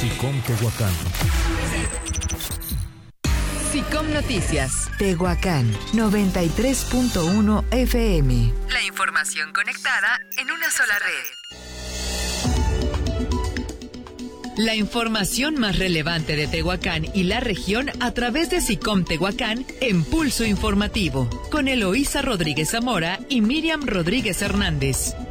SICOM Tehuacán. SICOM Noticias. Tehuacán, 93.1 FM. La información conectada en una sola red. La información más relevante de Tehuacán y la región a través de SICOM Tehuacán en Pulso Informativo, con Eloísa Rodríguez Zamora y Miriam Rodríguez Hernández.